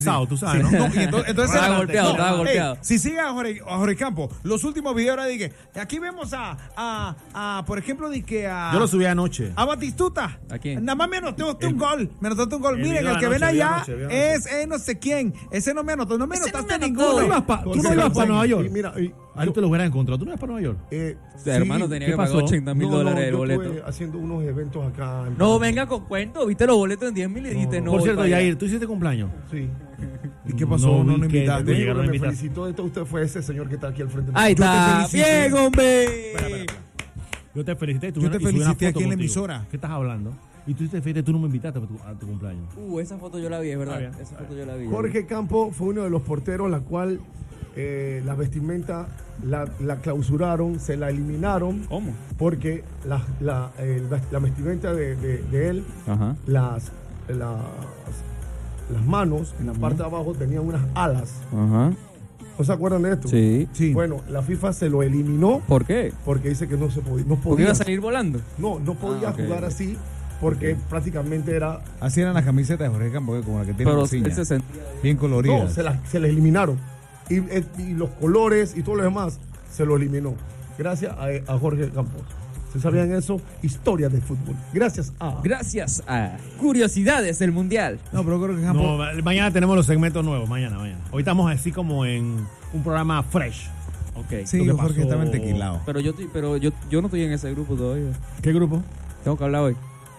Tú sabes, ¿no? No, y entonces estaba golpeado. Si sigue a Jorge Campos, los últimos videos ahora dije, aquí vemos a por ejemplo, dije a... Yo lo subí anoche. A Batistuta. ¿A quién? Nada más me anotó un gol. Miren, el que ven allá es no sé quién. Ese no me anotó. No me anotaste ninguno. Tú no ibas para Nueva York. Mira, Ahí te lo hubieras encontrado. ¿Tú no ibas para Nueva York? Hermano, tenía que pagar $80,000 el boleto. Estuve haciendo unos eventos acá. No, venga con cuento. Viste los boletos en 10,000 y dijiste no. Por cierto, Yair, ¿tú hiciste cumpleaños? Sí. ¿Y qué pasó? No invitaste. Me felicitó de todo. Usted fue ese señor que está aquí al frente. Ahí está. Bien, hombre. Yo te felicité. Yo te felicité aquí en la emisora. ¿Qué estás hablando? Y tú te felicité, tú no me invitaste a tu cumpleaños. Esa foto yo la vi, es verdad. Esa foto yo la vi. Jorge Campos fue uno de los porteros la cual la vestimenta la clausuraron, se la eliminaron. ¿Cómo? Porque la vestimenta de él, Ajá. las manos en la parte de abajo tenían unas alas. Ajá. ¿No se acuerdan de esto? Sí. Bueno, la FIFA se lo eliminó. ¿Por qué? Porque dice que no se podía. No ¿Porque podía iba a salir volando? No podía jugar así porque prácticamente era. Así eran las camisetas de Jorge Campos, como la que tiene Pero Rosiña, él se sentía bien coloridas. No, se la eliminaron. Y los colores y todo lo demás se lo eliminó. Gracias a Jorge Campos. ¿Se sabían eso? Historias de fútbol. Gracias a Curiosidades del Mundial. No, pero creo que Campos... No, mañana tenemos los segmentos nuevos, mañana. Hoy estamos así como en un programa fresh. Ok. Sí, Jorge estaba entequilado. Pero yo no estoy en ese grupo todavía. ¿Qué grupo? Tengo que hablar hoy.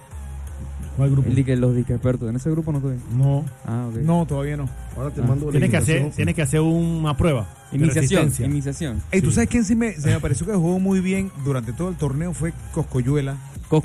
¿Cuál grupo? Los dique expertos. ¿En ese grupo no estoy? No. Ah, ok. No, todavía no. Ahora te mando la Tienes que hacer una prueba. Iniciación. Ey, ¿tú sabes quién se me pareció que jugó muy bien durante todo el torneo? Fue Cosculluela.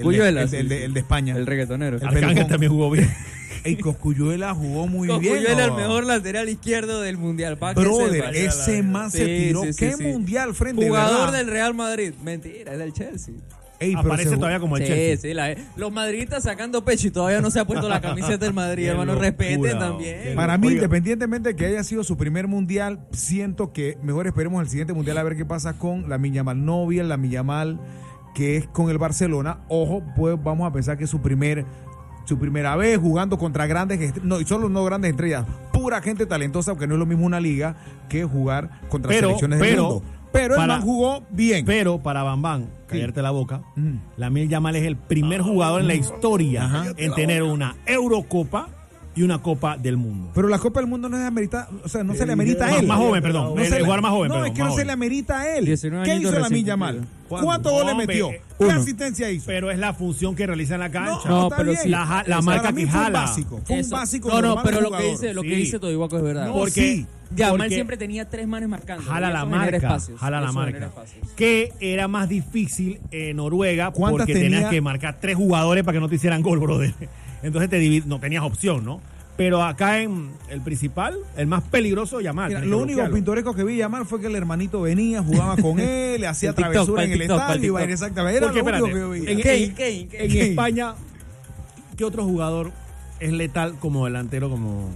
El de España. El reggaetonero. Arcángel también jugó bien. Ey, Cosculluela jugó muy bien. Cosculluela el mejor lateral izquierdo del Mundial. Brother, ese man se tiró. ¿Qué mundial frente a jugador del Real Madrid? Mentira, es del Chelsea. Ey, aparece todavía como el Chelsea. Los madridistas sacando pecho y todavía no se ha puesto la camiseta del Madrid, hermano. Respeten también. Para mí, independientemente de que haya sido su primer mundial, siento que mejor esperemos el siguiente mundial a ver qué pasa con la Yamal novia, la Yamal que es con el Barcelona. Ojo, pues vamos a pensar que es su primera vez jugando contra grandes, no, y solo no grandes estrellas, pura gente talentosa, porque no es lo mismo una liga que jugar contra selecciones del mundo. Pero el man jugó bien. Pero para Bambam, callarte la boca, Lamine Yamal es el primer jugador en la historia en tener una Eurocopa y una Copa del Mundo. Pero la Copa del Mundo no es amerita, o sea, no se le amerita a él. Más joven, perdón. No, el jugador más joven, no, es que no se le amerita a él. ¿Qué hizo Lamine Yamal? ¿Cuántos goles metió? ¿Qué asistencia hizo? Pero es la función que realiza en la cancha. No, pero sí. La marca que jala. Fue un básico. No, pero lo que dice todo igual que es verdad. Porque Yamal siempre tenía 3 manes marcando. Jala la marca. Que era más difícil en Noruega porque tenías que marcar 3 jugadores para que no te hicieran gol, brother. Entonces no tenías opción, ¿no? Pero acá en el principal, el más peligroso, Yamal. Mira, lo único pintoresco que vi Yamal fue que el hermanito venía, jugaba con él, le hacía travesura en el estadio. Exactamente. Era lo único que yo vi. En España, ¿qué otro jugador es letal como delantero como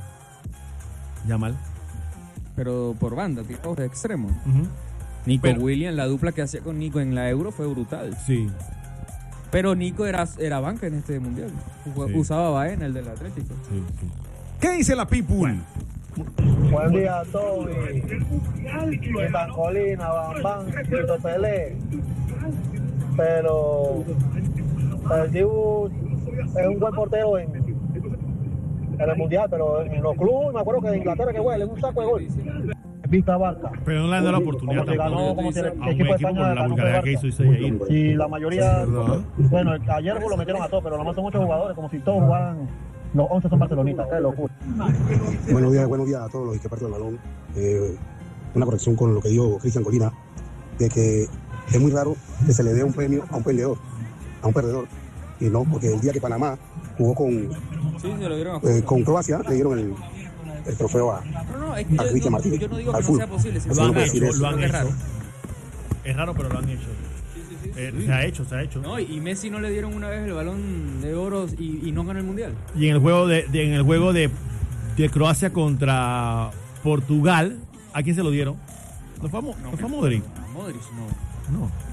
Yamal? Pero por banda, tipo de extremo. Nico Williams, la dupla que hacía con Nico en la Euro fue brutal. Sí. Pero Nico era banca en este mundial. Usaba Baena, el del Atlético. Sí. ¿Qué dice la people? Buen día a todos. Colina, Bambam, Tito Pelé. Pero el Dibu es un buen portero en el mundial, pero en los clubes, me acuerdo que en Inglaterra que huele un saco de gol. Vista Barca. Pero no le han dado la oportunidad tampoco. Como si el a un equipo de equipo España con la vulgaridad que hizo Isaías. Y la mayoría, bueno, ayer lo metieron a todos, pero nomás son 8 jugadores, como si todos jugaran, los 11 son barcelonistas, qué locura. Buenos días a todos los que parten el balón. Una corrección con lo que dijo Cristian Colina, de que es muy raro que se le dé un premio a un perdedor, y no, porque el día que Panamá jugó con Croacia, le dieron el trofeo a Cristian Martínez. Yo no digo que no sea posible. Lo han hecho. Es raro, pero lo han hecho. Se ha hecho. No, y Messi no le dieron una vez el Balón de Oro y no ganó el Mundial. Y en el juego de Croacia contra Portugal, ¿a quién se lo dieron? ¿No fue a Modric? Modric No.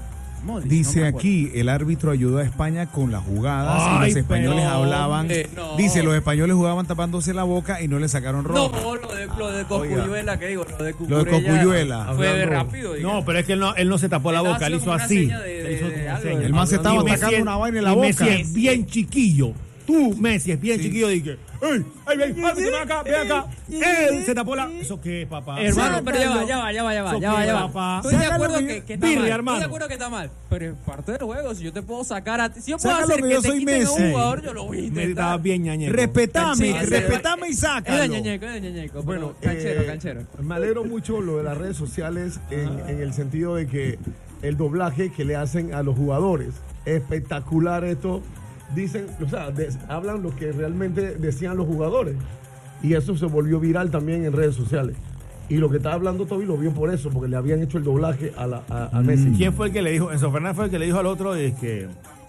Modric, Dice no me aquí, el árbitro ayudó a España con las jugadas y Ay, los españoles pero, hablaban. no. Dice, los españoles jugaban tapándose la boca y no le sacaron roja. No, lo de Coscuyuela, ¿qué digo? Lo de Lo de Coscuyuela. Fue rápido. No, pero es que él no se tapó la boca, él hizo así. El man se estaba atacando una vaina en la boca. Messi es bien chiquillo. Tú, Messi, es bien chiquillo. Dije, ¡ey! ¡Ey, ven acá, ven acá! Él se tapó la... ¿Eso qué, papá? Hermano, pero ya va. Papá. Estoy de acuerdo que está mal. hermano. Estoy de acuerdo que está mal. Pero es parte del juego. Si yo te puedo sacar a ti, si yo puedo Sácalo, hacer que que yo te soy quiten a un Messi. jugador, yo lo voy a Messi estaba intentar. bien ñañeco. Respetame y sácalo. Es de ñañeco. Bueno, Canchero. Me alegro mucho lo de las redes sociales en el sentido de que el doblaje que le hacen a los jugadores. Espectacular esto. Dicen, o sea, hablan lo que realmente decían los jugadores. Y eso se volvió viral también en redes sociales. Y lo que estaba hablando Toby lo vio por eso, porque le habían hecho el doblaje a Messi. ¿Quién fue el que le dijo? Enzo Fernández fue el que le dijo al otro de que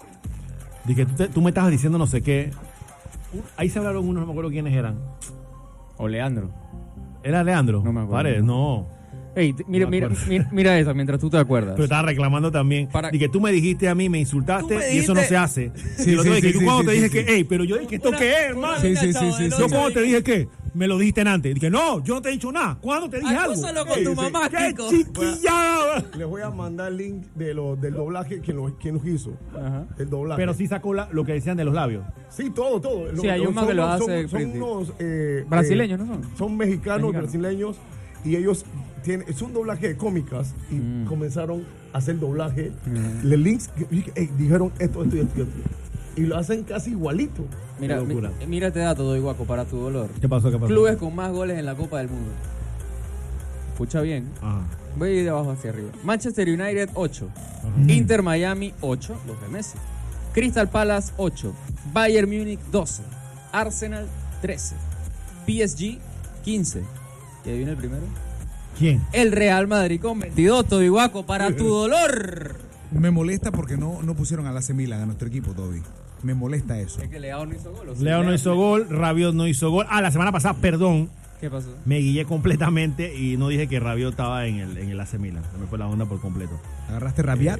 tú me estabas diciendo no sé qué. Ahí se hablaron unos, no me acuerdo quiénes eran. O Leandro. ¿Era Leandro? No me acuerdo. Paredes, no. Ey, mira eso mientras tú te acuerdas. Pero estaba reclamando también. Y que tú me dijiste a mí, me insultaste y eso no se hace. Sí, y el otro sí, dije, sí, yo cuando sí, te sí, dije sí. que, pero yo dije, ¿esto qué es, hermano? Sí. Yo cuando te dije que me lo dijiste antes. Dije, no, yo no te he dicho nada. ¿Cuándo te dije algo? Acúsalo con tu mamá, ¡Qué Kiko. chiquilla! Les voy a mandar el link del doblaje quien lo hizo. Ajá. El doblaje. Pero sí sacó lo que decían de los labios. Sí, todo. Sí, hay uno que lo hace Son Pretty. unos... Brasileños, ¿no son? Son mexicanos, brasileños. Y ellos es un doblaje de cómicas y comenzaron a hacer doblaje. Le links dijeron esto. Y lo hacen casi igualito. Mira, mira este dato, doy guaco, para tu dolor. ¿Qué pasó? Clubes con más goles en la Copa del Mundo. Escucha bien. Ajá. Voy de abajo hacia arriba. Manchester United 8. Inter Miami 8, los de Messi. Crystal Palace 8. Bayern Múnich 12. Arsenal 13. PSG 15. ¿Y ahí viene el primero? ¿Quién? El Real Madrid con 22, Toby Guaco, para tu dolor. Me molesta porque no pusieron al AC Milan a nuestro equipo, Toby. Me molesta eso. Es que Leao no hizo gol. Leo no hizo gol, Rabiot no hizo gol. La semana pasada, perdón, ¿Qué pasó? me guillé completamente y no dije que Rabiot estaba en el AC Milan. Se me fue la onda por completo. ¿Agarraste Rabiat?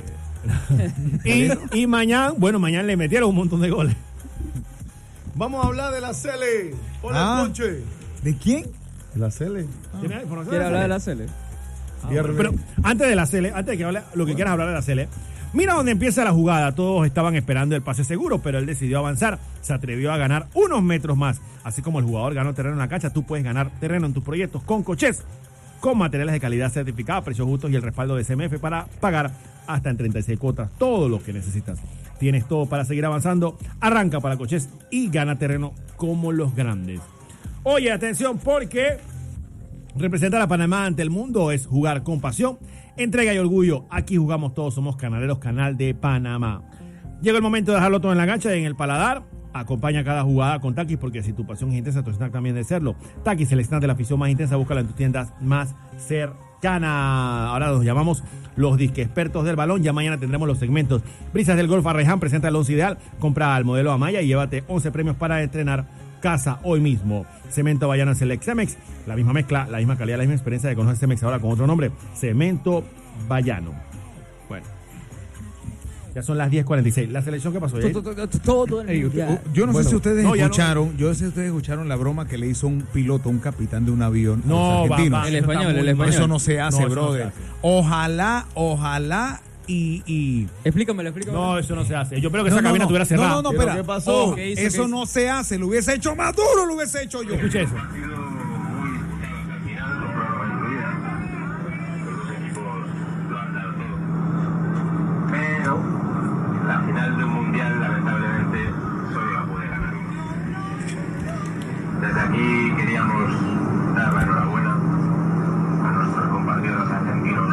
Y mañana le metieron un montón de goles. Vamos a hablar de la Cele. Hola, Ponche. ¿De quién? La Cele. ¿Tienes información ¿Quiere de hablar de la Cele? Pero antes de la Cele, antes de que hable lo que quieras hablar de la Cele, mira dónde empieza la jugada. Todos estaban esperando el pase seguro, pero él decidió avanzar. Se atrevió a ganar unos metros más. Así como el jugador ganó terreno en la cancha, tú puedes ganar terreno en tus proyectos con Cochés, con materiales de calidad certificada, precios justos y el respaldo de CMF para pagar hasta en 36 cuotas todo lo que necesitas. Tienes todo para seguir avanzando. Arranca para Cochés y gana terreno como los grandes. Oye, atención, porque representar a Panamá ante el mundo es jugar con pasión, entrega y orgullo. Aquí jugamos todos, somos Canaleros, Canal de Panamá. Llega el momento de dejarlo todo en la cancha y en el paladar. Acompaña cada jugada con Takis, porque si tu pasión es intensa, tu snack también debe serlo. Takis, el snack de la afición más intensa, búscala en tus tiendas más cercanas. Ahora los llamamos los disque expertos del balón. Ya mañana tendremos los segmentos. Brisas del Golf Arreján presenta el 11 ideal. Compra al modelo Amaya y llévate 11 premios para entrenar casa hoy mismo. Cemento Bayano Select Cemex, la misma mezcla, la misma calidad, la misma experiencia de conocer Cemex ahora con otro nombre, Cemento Bayano. Bueno, ya son las 10:46. ¿La selección qué pasó? Todo en el mundial. Yo no sé si ustedes escucharon, no. yo no sé si ustedes escucharon la broma que le hizo un piloto, un capitán de un avión a No, los argentinos. El español. Eso no se hace, No, eso no brother. se hace. Ojalá y Explícamelo. No, eso no se hace. Yo espero que esa cabina estuviera cerrada. No, ¿Pero espera. qué pasó? Oh, ¿Qué hizo? eso no se hace. Lo hubiese hecho más duro, lo hubiese hecho yo. Escuche eso. Pero la final de un mundial lamentablemente solo la puede ganar uno. Desde aquí queríamos dar la enhorabuena a nuestros compatriotas argentinos.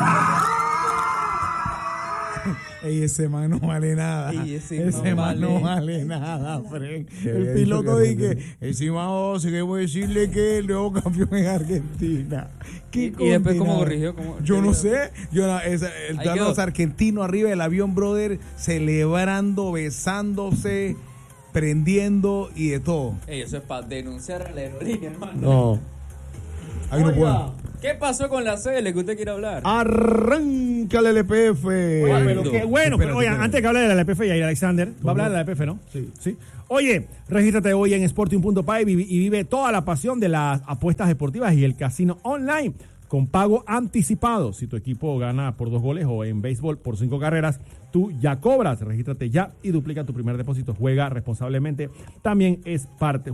Ey, ese man no vale nada. Ey, ese man no no vale. vale nada, Fred. Qué El bien piloto dicho que dice que encima vos, que voy a decirle que el nuevo campeón es Argentina. ¿Y después cómo corrigió? Yo no sé. Están los argentinos arriba del avión, brother, celebrando, besándose, prendiendo y de todo. Ey, eso es para denunciar a la aerolínea, hermano. No. Ahí no puedo. ¿Qué pasó con la CL que usted quiere hablar? Arranca el LPF. Pero qué bueno. Pero, oigan, antes que hable de la LPF, Yair Alexander va a hablar de la LPF, ¿no? Sí. Oye, regístrate hoy en sporting.pay y vive toda la pasión de las apuestas deportivas y el casino online con pago anticipado. Si tu equipo gana por 2 goles o en béisbol por 5 carreras, tú ya cobras. Regístrate ya y duplica tu primer depósito. Jugar responsablemente también es parte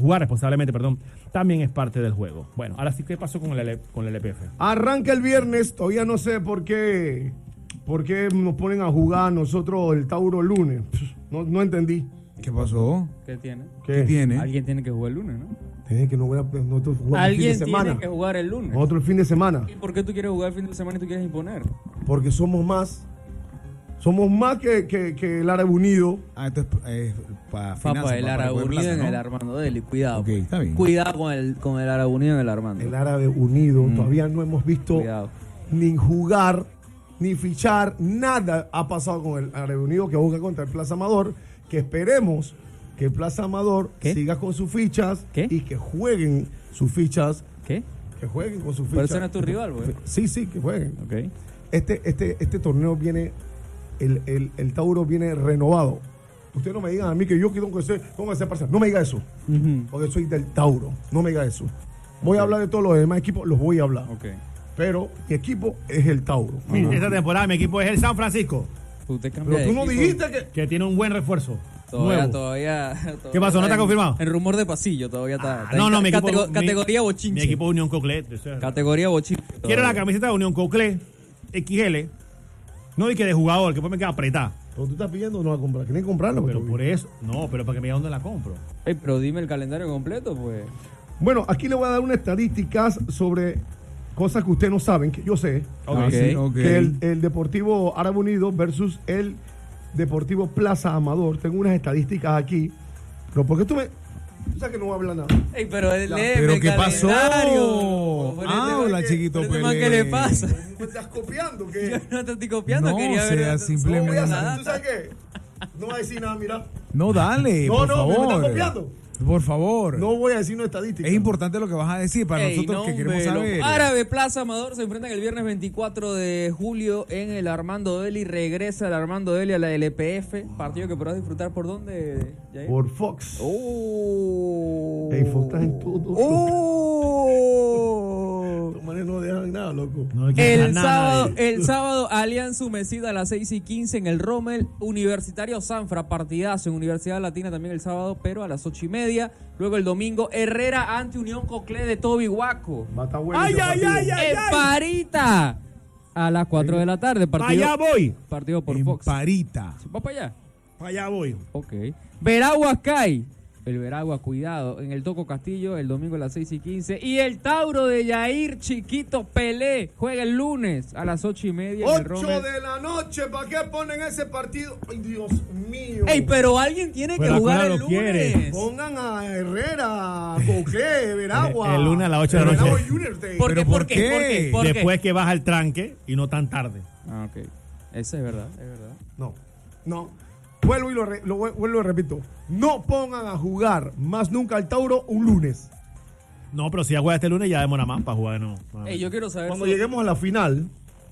del juego. Bueno, ahora sí, ¿qué pasó con el LPF? Arranca el viernes, todavía no sé por qué nos ponen a jugar nosotros el Tauro el lunes. No entendí. ¿Qué pasó? ¿Qué tiene? ¿Qué tiene? Alguien tiene que jugar el lunes, ¿no? Nosotros jugamos Alguien el fin de semana. tiene que jugar el lunes. Nosotros el fin de semana. ¿Y por qué tú quieres jugar el fin de semana y tú quieres imponer? Porque somos más que el Árabe Unido. Esto es para finanzas. Papá, el Árabe Unido Plaza, en ¿no? el Armando Deli. Cuidado. Ok, está bien. Cuidado con el Árabe Unido en el Armando. El Árabe Unido. Todavía no hemos visto ni jugar, ni fichar. Nada ha pasado con el Árabe Unido que juega contra el Plaza Amador. Que esperemos que el Plaza Amador siga con sus fichas y que jueguen sus fichas. ¿Qué? Que jueguen con sus Pero fichas. ese no es tu rival, güey. Sí, que jueguen. Ok. Este torneo viene, el Tauro viene renovado. Usted no me digan a mí que yo tengo que ser parcial. No me diga eso. Porque soy del Tauro. No me diga eso. Voy a hablar de todos los demás equipos, los voy a hablar. Okay. Pero mi equipo es el Tauro. Esta temporada mi equipo es el San Francisco. Pero tú no dijiste que tiene un buen refuerzo. Todavía. ¿Qué pasó? ¿No está confirmado? El rumor de pasillo todavía está. No, mi equipo. Categoría bochinche. Mi equipo es Unión Coclé. Categoría bochinche. Quiero la camiseta de Unión Coclé XL. No di que de jugador, que después me queda apretada. Pero tú estás pidiendo no la comprar. ¿Quieres comprarla? Pero por eso. No, pero para que me diga dónde la compro. Pero dime el calendario completo, pues. Bueno, aquí le voy a dar unas estadísticas sobre cosas que ustedes no saben, que yo sé. Okay. Que el Deportivo Árabe Unido versus el Deportivo Plaza Amador. Tengo unas estadísticas aquí. Pero ¿por qué tú sabes que no voy a hablar nada? Ey, pero ¿Pero qué pasó? Habla, chiquito Pelé. ¿Qué le pasa? ¿Me estás copiando? ¿Qué? Yo no te estoy copiando. No, quería sea ver. simplemente. ¿Tú sabes qué? No voy a decir nada, mira. No, dale, por me favor. estás copiando. Por favor. No voy a decir una estadística. Es importante lo que vas a decir para nosotros que queremos saber. Árabe Plaza Amador se enfrentan el viernes 24 de julio en el Armando Deli. Regresa el Armando Deli a la LPF. Partido que podrás disfrutar por dónde, Jair? Por Fox. Ey, Fox está en todo. No dejan nada, loco. No el sábado Alianza Humecida a las 6:15 en el Rommel. Universitario Sanfra, partidazo en Universidad Latina también el sábado, pero a las 8:30. Luego el domingo Herrera ante Unión Coclé de Toby Guaco. ¡Ay! En Parita a las 4 de la tarde. Partido, allá voy. Partido por En Fox. Parita. ¿Va para allá? Para allá voy. Ok. Veraguas Cay. El Veragua, cuidado, en el Toco Castillo, el domingo a las 6:15. Y el Tauro de Yair Chiquito Pelé juega el lunes a las 8:30. 8 de la noche, ¿para qué ponen ese partido? Ay, Dios mío. Ey, pero alguien tiene que jugar el lunes. Quiere. Pongan a Herrera, Coclé, Veragua. El lunes a las 8 de la noche. ¿Por qué? Después que baja el tranque y no tan tarde. Ah, ok. Eso es verdad, es verdad. No. Vuelvo y lo repito. No pongan a jugar más nunca al Tauro un lunes. No, pero si ya juega este lunes ya demora más para jugar. No. Ey, yo quiero saber. Cuando lleguemos a la final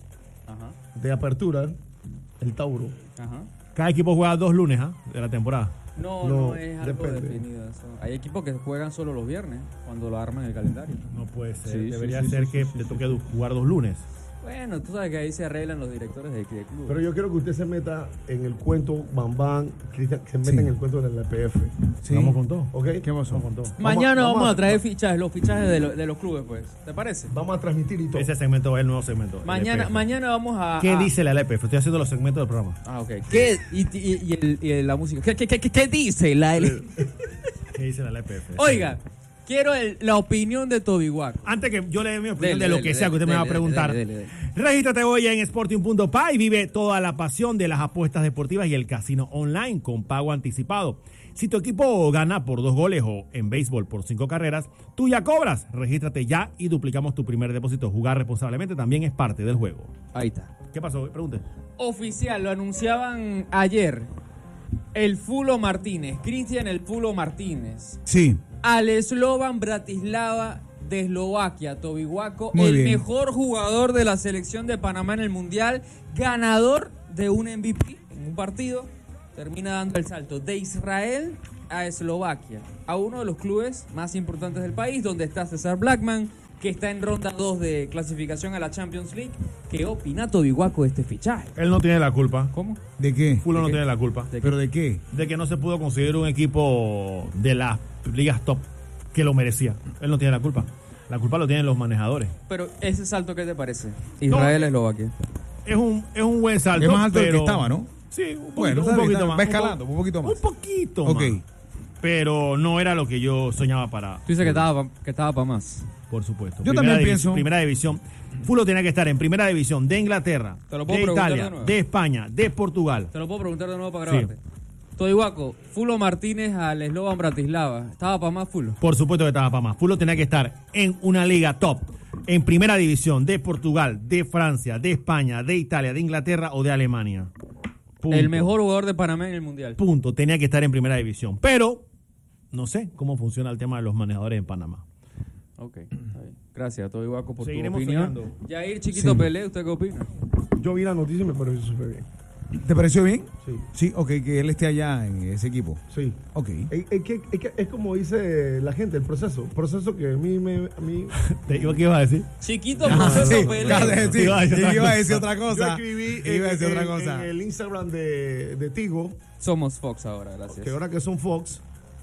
de apertura, el Tauro. Ajá. Cada equipo juega 2 lunes de la temporada. No es algo depende. definido eso. Hay equipos que juegan solo los viernes cuando lo arman en el calendario. No puede ser. Sí, Debería sí, ser sí, que sí, te sí, toque jugar 2 lunes. Bueno, tú sabes que ahí se arreglan los directores del club. Pero yo quiero que usted se meta en el cuento, Bambán, Cristian, que se meta en el cuento del LPF. Sí. Vamos con todo. ¿Ok? ¿Qué pasó? Vamos con todo. Mañana vamos a traer los fichajes de los clubes, pues. ¿Te parece? Vamos a transmitir y todo. Ese segmento es el nuevo segmento. Mañana vamos a... ¿Qué dice la LPF? Estoy haciendo los segmentos del programa. Ah, ok. ¿Qué? Y la música. ¿Qué dice la LPF? ¿Qué dice la LPF? Oiga, quiero la opinión de Toby Guaco. Antes que yo le dé mi opinión de lo que sea que usted me va a preguntar, dele. regístrate hoy en sporting.pay y vive toda la pasión de las apuestas deportivas y el casino online con pago anticipado. Si tu equipo gana por 2 goles o en béisbol por 5 carreras, tú ya cobras. Regístrate ya y duplicamos tu primer depósito. Jugar responsablemente también es parte del juego. Ahí está. ¿Qué pasó? Pregunte. Oficial, lo anunciaban ayer. El Fulo Martínez, Cristian el Fulo Martínez. Sí. Al Slovan Bratislava de Eslovaquia, Toby Guaco, Muy el bien. mejor jugador de la selección de Panamá en el Mundial, ganador de un MVP en un partido, termina dando el salto de Israel a Eslovaquia, a uno de los clubes más importantes del país, donde está César Blackman, que está en ronda 2 de clasificación a la Champions League. ¿Qué opina Toby Guaco de este fichaje? Él no tiene la culpa. ¿Cómo? ¿De qué? Fulo no qué? tiene la culpa. ¿Pero de qué? De que no se pudo conseguir un equipo de las ligas top que lo merecía. Él no tiene la culpa. La culpa lo tienen los manejadores. Pero ese salto, ¿qué te parece? Israel-Eslovaquia. Es un buen salto. Es más alto del que pero- estaba, ¿no? Sí, un poquito, Bueno, un está bien, poquito más. va escalando, un poquito más. Un poquito Ok. más. Pero no era lo que yo soñaba para. Tú dices que estaba para más. Por supuesto. Yo también pienso- Primera división. Fulo tenía que estar en primera división de Inglaterra, Te lo puedo de preguntar Italia, de nuevo. de España, de Portugal. Te lo puedo preguntar de nuevo para Sí. grabarte. Toby Guaco, Fulo Martínez al Slovan Bratislava. ¿Estaba para más Fulo? Por supuesto que estaba para más. Fulo tenía que estar en una liga top, en primera división de Portugal, de Francia, de España, de Italia, de Inglaterra o de Alemania. Punto. El mejor jugador de Panamá en el Mundial. Punto. Tenía que estar en primera división. Pero no sé cómo funciona el tema de los manejadores en Panamá. Ok, está bien. Gracias, Toby Guaco, por Seguiremos tu opinión. soñando. Jair Chiquito Sí. Pelé, ¿usted qué opina? Yo vi la noticia y me pareció súper bien. ¿Te pareció bien? Sí. Sí, ok, que él esté allá en ese equipo. Sí. Ok. Es como dice la gente, el proceso. Proceso que a mí ¿Qué ibas a decir? Chiquito Sí, Proceso Pelé. sí, Iba a decir otra iba a decir cosa. otra cosa. yo escribí Iba a decir otra cosa. en el Instagram de Tigo, Somos Fox ahora, gracias. que ahora que son Fox,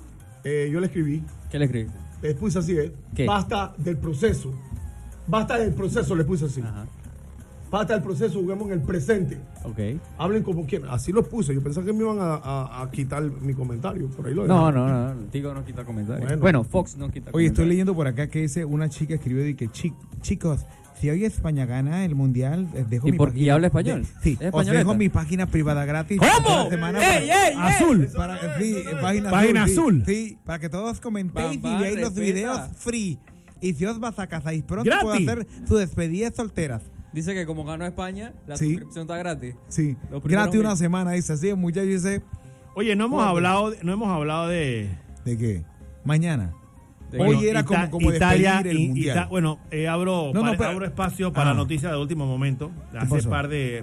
yo le escribí, ¿Qué le escribiste? le puse así, ¿Qué? basta del proceso. Basta del proceso, le puse así. Ajá. Basta del proceso, juguemos en el presente. Ok. Hablen como quieran. Así lo puse. Yo pensaba que me iban a quitar mi comentario. Por ahí lo No, dejaron. no. Tigo no quita comentarios. Bueno. Bueno, Fox no quita Oye, estoy comentarios. leyendo por acá que dice una chica escribió de que chicos, si hoy España gana el mundial, dejo ¿Y mi por- página. y habla español? Sí, ¿Es os españoleta? dejo mi página privada gratis. ¿Cómo? toda la semana ¡Ey, ey, ey! Azul. Sí, página, Página azul. Sí, para que todos comentéis Bam, y veáis los respeta. videos free. Y si os vas a casáis pronto, Gratis. puedo hacer su despedida solteras. Dice que como ganó España, la Sí. suscripción está gratis. Sí, Los primeros gratis una mil. semana, dice así, muchachos, dice, Oye, no hemos hablado de. ¿de qué? Mañana. De- Hoy Bueno, era como Italia despedir el mundial. bueno, abro espacio para noticias de último momento. Hace pasó? par de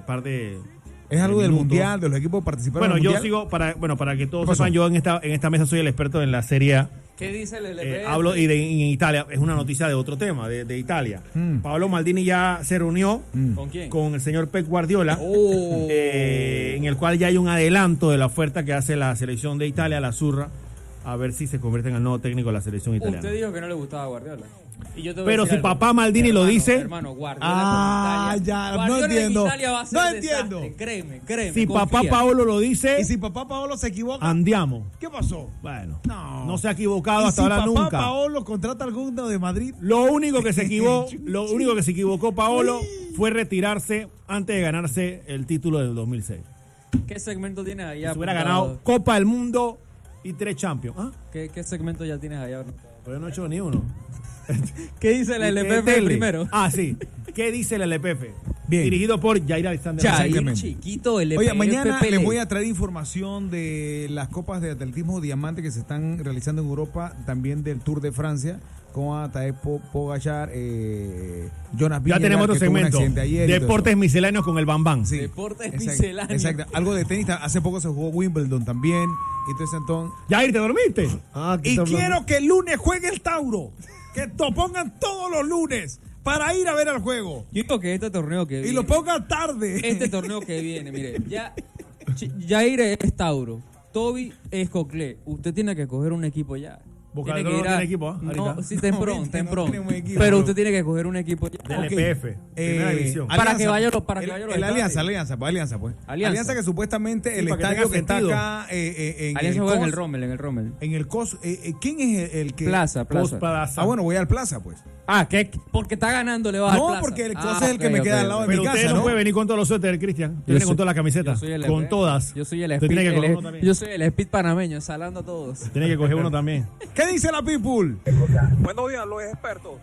Es algo del minutos. mundial, de los equipos participantes Bueno, del yo mundial. sigo para que todos ¿Qué pasó? sepan, yo en esta mesa soy el experto en la Serie A. ¿Qué dice el LPF? Hablo y en Italia es una noticia de otro tema, de Italia. Mm. Paolo Maldini ya se reunió ¿Con quién? con el señor Pep Guardiola, Oh. en el cual ya hay un adelanto de la oferta que hace la selección de Italia, la Azzurra, a ver si se convierte en el nuevo técnico de la selección italiana. Usted dijo que no le gustaba Guardiola. Y yo te voy a Pero decir si algo. papá Maldini lo dice- Hermano, Guardiola Ah, con Italia. ya, no Guardiola entiendo. En Italia va a ser No desastre. entiendo. Créeme. Si papá confía. Paolo lo dice, Y si papá Paolo se equivoca, andiamo. ¿qué pasó? Bueno, No. no se ha equivocado ¿Y hasta si ahora papá nunca. Paolo contrata alguno de Madrid? Lo único que se equivocó Paolo fue retirarse antes de ganarse el título del 2006. ¿Qué segmento tienes ahí? Si hubiera apuntado? ganado Copa del Mundo y 3 Champions. ¿Ah? ¿Qué segmento ya tienes ahí? Pero yo no he hecho ni uno. ¿Qué dice la ¿Qué LPF tele? primero? Ah, sí. ¿Qué dice el LPF? Bien. Dirigido por Jair Alexander. Jair Exactamente. Chiquito, LPF. Oye, mañana Pelé. les voy a traer información de las copas de atletismo diamante que se están realizando en Europa, también del Tour de Francia, con Tadej Pogacar, Jonas Ya Vingegaard, tenemos otro que tuvo un segmento. accidente ayer y todo Deportes eso. misceláneos con el Bambán. Sí, Deportes exacto, misceláneos. Exacto. Algo de tenis. Hace poco se jugó Wimbledon también. Entonces, Jair, ¿te dormiste? Aquí y está hablando. quiero que el lunes juegue el Tauro. Que lo pongan todos los lunes para ir a ver el juego. Yo digo que este torneo que Y viene. lo pongan tarde. Este torneo que viene, mire, ya. Jair es Tauro. Toby es Coclé. Usted tiene que coger un equipo ya. Boca Tiene del que Toro ir a- no tiene equipo, ¿ah? No, Ahorita. sí, temprano, No, temprano. tenemos equipo. Pero usted tiene que coger un equipo ya. Del Ok. LPF. Primera división. Para que vaya los- para que el- vaya los el estadios. Alianza, pues. Alianza. Alianza que supuestamente Sí, el para que estadio tenga que está sentido. acá en Alianza el juega en el COS, Rommel, en el COS. ¿Quién es el que? Plaza. Post-Plaza. Ah, bueno, voy al Plaza, pues. Ah, ¿qué? Porque está ganando, le va a dar No, Plaza. porque el COS Ah, es el que me ok, queda ok, al lado de ok. Pero mi usted casa, no ¿no? puede venir con todos los suéteres, Cristian. Usted Yo viene soy- con todas las camisetas. Yo soy el Con EP. todas. Yo soy el Usted tiene que coger speed, uno también. yo soy el speed panameño, salando a todos. Tiene que coger uno también. ¿Qué dice la people? Buenos días, los expertos.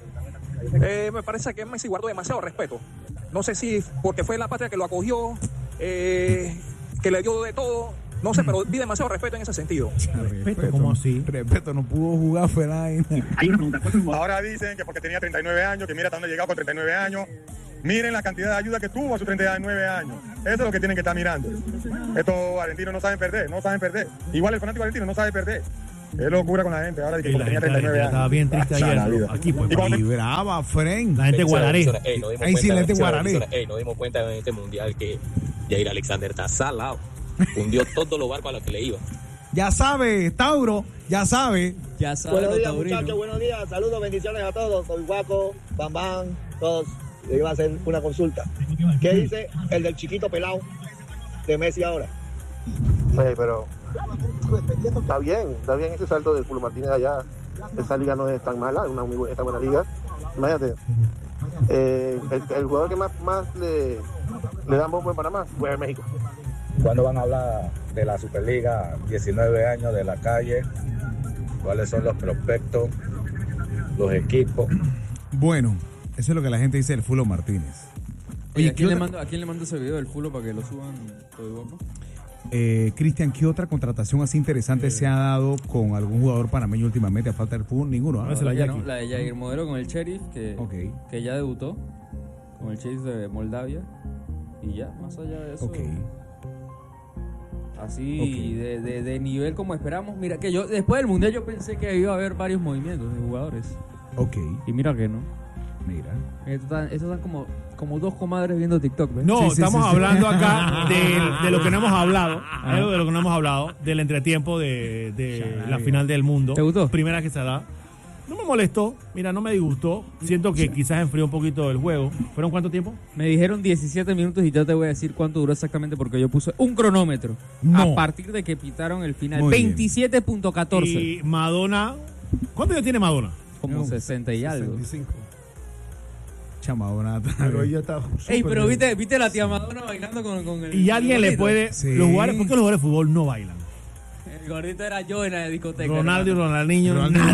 Me parece que Messi guardó demasiado respeto. No sé si porque fue la patria que lo acogió, que le dio de todo, No sé, pero vi demasiado respeto en ese sentido. Respeto, ¿cómo así? Respeto, no pudo jugar Fellaini. Ahora dicen que porque tenía 39 años, que mira hasta dónde llegado con 39 años. Miren la cantidad de ayuda que tuvo a sus 39 años. Eso es lo que tienen que estar mirando. Estos argentinos no saben perder, no saben perder. Igual el fanático argentino no sabe perder. Es locura con la gente ahora de que tenía 39 años. Estaba bien triste ayer. Aquí, pues. Y brava, Fren. La gente guararé. Ahí sí, la gente guararé. Nos dimos cuenta en este mundial que Jair Alexander está salado. Hundió todos los barcos a los que le iba. Ya sabe, Tauro, ya sabe. Ya sabe. Buenos días, muchachos, buenos días. Saludos, bendiciones a todos. Soy Guaco, Bambán, todos. Le iba a hacer una consulta. ¿Qué dice el del chiquito pelado de Messi ahora? Pero está bien ese salto del Pulo Martínez allá. Esa liga no es tan mala, es una buena liga. Imagínate, el jugador que más le dan bombo en Panamá fue en México. ¿Cuándo van a hablar de la Superliga? 19 años de la calle. ¿Cuáles son los prospectos, los equipos? Bueno, eso es lo que la gente dice del Fulo Martínez. Oye, ¿a quién le mando ese video del Fulo para que lo suban todo igual? Cristian, ¿qué otra contratación así interesante se ha dado con algún jugador panameño últimamente a falta del fútbol? Ninguno. La de Jair Modelo con el Sheriff, que ya debutó con el Sheriff de Moldavia. Y ya, más allá de eso. Así, de nivel como esperamos. Mira, que yo después del Mundial yo pensé que iba a haber varios movimientos de jugadores. Y mira que no. Mira. Estos están como dos comadres viendo TikTok, ¿ves? No, estamos hablando acá de lo que no hemos hablado. Algo de lo que no hemos hablado. Del entretiempo de la final del mundo. ¿Te gustó? Primera que se da. No me molestó, mira, no me disgustó. Siento que quizás enfrió un poquito el juego. ¿Fueron cuánto tiempo? Me dijeron 17 minutos y ya te voy a decir cuánto duró exactamente porque yo puse un cronómetro a partir de que pitaron el final. 27.14. Y Madonna, ¿cuánto ya tiene Madonna? Como 60 y algo. 65. Madonna. Pero ella está pero viste la tía Madonna bailando con el... Y alguien le puede... Sí. Los jugadores, ¿por qué los jugadores de fútbol no bailan? El gordito era yo en la discoteca. Ronaldo y Ronaldinho.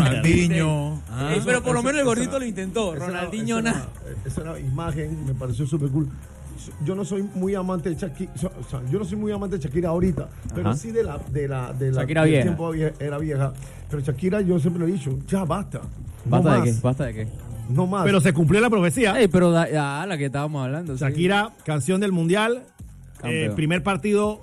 Pero por lo menos el gordito lo intentó. Ronaldinho nada. Esa imagen me pareció súper cool. Yo no soy muy amante de Shakira, yo no soy muy amante de Shakira ahorita, pero sí de la Shakira vieja. Tiempo era vieja. Pero Shakira, yo siempre lo he dicho, ya basta. ¿Basta de qué? ¿Basta de qué? No más. Pero se cumplió la profecía. Pero la que estábamos hablando. Shakira, canción del Mundial, primer partido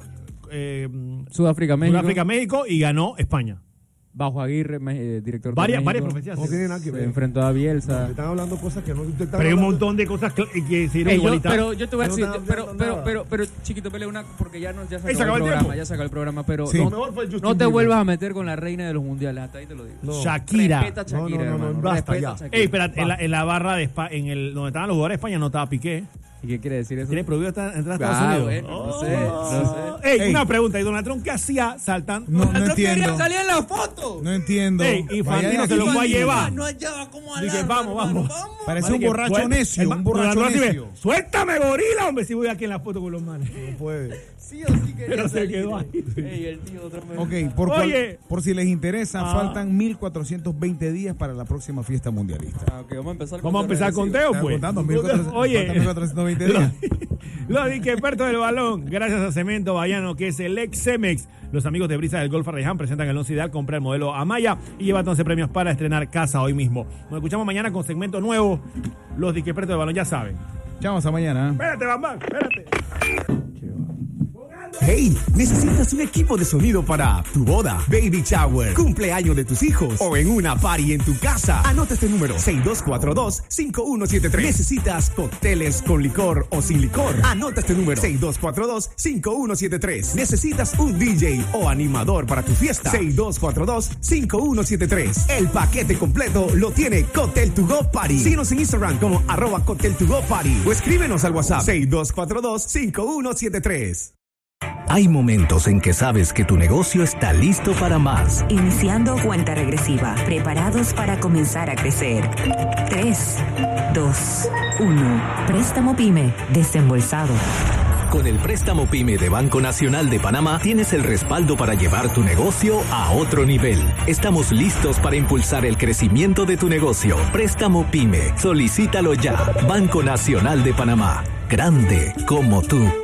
Sudáfrica-México y ganó España. Bajo Aguirre, director varias profecías. No tiene nada que ver. Se enfrentó a Bielsa. Están hablando cosas que no te están Pero hay un hablando. montón de cosas que se dieron igualitas. Pero yo te voy a decir, no pero chiquito, pelea una porque ya se acabó el programa, tiempo. ya se acabó el programa, pero Sí. Lo mejor fue Justin no te Bieber. vuelvas a meter con la reina de los mundiales, hasta ahí te lo digo. No. Shakira. Respeta a Shakira, No, hermano, basta respeta ya. a Shakira. Ey, espérate, en la barra de España, donde estaban los jugadores de España no estaba Piqué. ¿Y qué quiere decir eso? ¿Tiene prohibido entrar a Estados Unidos? Bueno, no sé. Ey, una pregunta. ¿Y Donald Trump qué hacía saltando? No entiendo. quería salir en la foto. No entiendo. Ey, Infantino se lo fue a llevar. No hallaba cómo hablar. Dije, vamos. Parece un borracho necio. Un borracho necio. Suéltame, gorila, hombre, si voy aquí en la foto con los manes. No puede. Sí o sí quería Pero se salir. quedó ahí. Ey, el tío otra vez. Ok, por si les interesa, faltan 1420 días para la próxima fiesta mundialista. Ok, vamos a empezar El conteo, pues. Contando, Oye, 1420 días. Los expertos del balón, gracias a Cemento Bayano, que es el ex Cemex. Los amigos de Brisa del Golf Arreján presentan el 11 ideal, compra el modelo Amaya y llévate 11 premios para estrenar casa hoy mismo. Nos escuchamos mañana con segmento nuevo. Los expertos del balón ya saben. Chao, hasta mañana. Espérate, Bambam, espérate. Hey, ¿necesitas un equipo de sonido para tu boda, baby shower, cumpleaños de tus hijos o en una party en tu casa? Anota este número, 6242-5173. ¿Necesitas cócteles con licor o sin licor? Anota este número, 6242-5173. ¿Necesitas un DJ o animador para tu fiesta? 6242-5173. El paquete completo lo tiene Cocktail to Go Party. Síguenos en Instagram como @Cocktail to Go Party o escríbenos al WhatsApp 6242-5173. Hay momentos en que sabes que tu negocio está listo para más. Iniciando cuenta regresiva, preparados para comenzar a crecer. 3, 2, 1. Préstamo PYME desembolsado. Con el préstamo PYME de Banco Nacional de Panamá tienes el respaldo para llevar tu negocio a otro nivel. Estamos listos para impulsar el crecimiento de tu negocio. Préstamo PYME. Solicítalo ya. Banco Nacional de Panamá. Grande como tú.